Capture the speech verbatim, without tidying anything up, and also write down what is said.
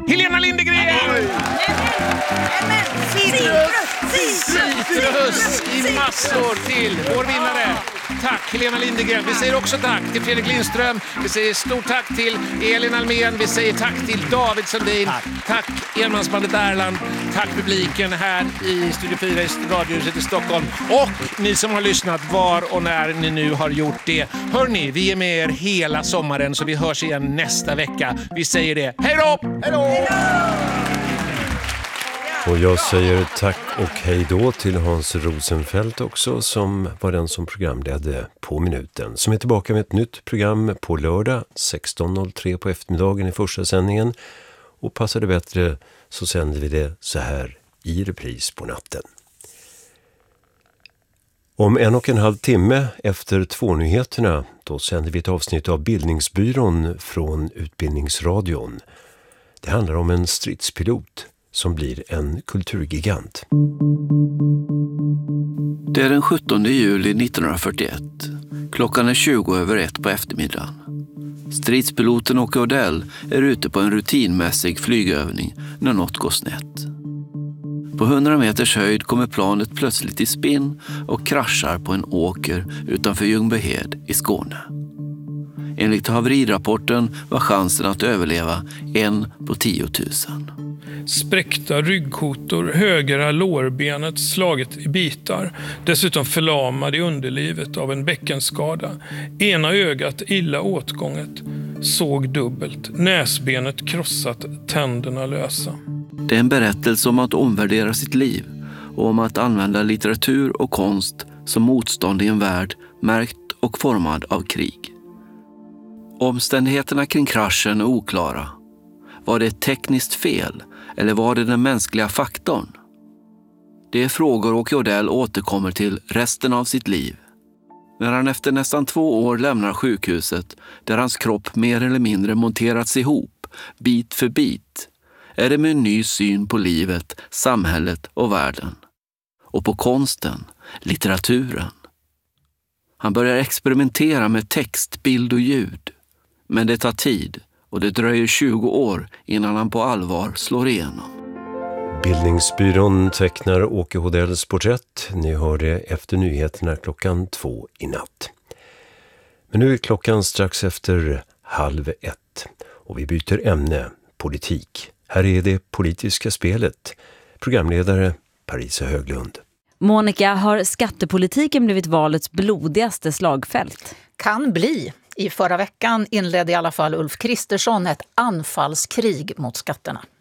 Helena Lindegren! Citrus i massor till vår vinnare. Tack Helena Lindegren. Vi säger också tack till Fredrik Lindström. Vi säger stort tack till Elin Almén. Vi säger tack till David Sundin. Tack, tack enmansbandet Erland. Tack publiken här i Studio fyra i Radiohuset i Stockholm. Och ni som har lyssnat var och när ni nu har gjort det. Hörrni, vi är med er hela sommaren så vi hörs igen nästa vecka. Vi säger det. Hej då! Hej då! Och jag säger tack och hej då till Hans Rosenfeldt också, som var den som programledde På minuten. Som är tillbaka med ett nytt program på lördag sexton noll tre på eftermiddagen i första sändningen. Och passar det bättre så sänder vi det så här i repris på natten. Om en och en halv timme efter två nyheterna då sänder vi ett avsnitt av Bildningsbyrån från Utbildningsradion. Det handlar om en stridspilot som blir en kulturgigant. Det är den sjuttonde juli nittonhundrafyrtioett. Klockan är tjugo över ett på eftermiddagen. Stridspiloten Åke Odell är ute på en rutinmässig flygövning när något går snett. På hundra meters höjd kommer planet plötsligt i spinn och kraschar på en åker utanför Ljungbyhed i Skåne. Enligt haverirapporten var chansen att överleva en på tiotusen. Spräckta ryggkotor, högra lårbenet slaget i bitar, dessutom förlamad i underlivet av en bäckenskada. Ena ögat illa åtgånget, såg dubbelt, näsbenet krossat, tänderna lösa. Det är en berättelse om att omvärdera sitt liv och om att använda litteratur och konst som motstånd i en värld märkt och formad av krig. Omständigheterna kring kraschen är oklara. Var det ett tekniskt fel eller var det den mänskliga faktorn? Det är frågor Åke Odell återkommer till resten av sitt liv. När han efter nästan två år lämnar sjukhuset, där hans kropp mer eller mindre monterats ihop, bit för bit, är det med en ny syn på livet, samhället och världen. Och på konsten, litteraturen. Han börjar experimentera med text, bild och ljud. Men det tar tid och det dröjer tjugo år innan han på allvar slår igenom. Bildningsbyrån tecknar Åke Odells porträtt. Ni hör det efter nyheterna klockan två i natt. Men nu är klockan strax efter halv ett och vi byter ämne, politik. Här är det politiska spelet. Programledare Parisa Höglund. Monica, har skattepolitiken blivit valets blodigaste slagfält? Kan bli. I förra veckan inledde i alla fall Ulf Kristersson ett anfallskrig mot skatterna.